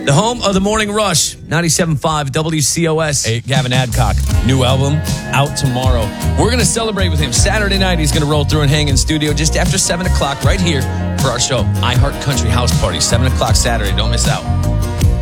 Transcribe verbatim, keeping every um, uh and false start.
The home of the Morning Rush, ninety-seven point five W C O S. Hey, Gavin Adcock, new album out tomorrow. We're going to celebrate with him. Saturday night, he's going to roll through and hang in studio just after seven o'clock right here for our show, iHeart Country House Party, seven o'clock Saturday. Don't miss out.